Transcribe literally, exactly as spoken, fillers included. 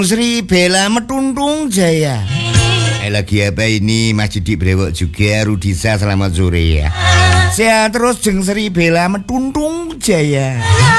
Sri Bella Metuntung Jaya. Eh, lagi apa ini Mas Didik Brewok juga Rudisa, selamat sore ya. Sehat terus jeng Sri Bella Metuntung Jaya.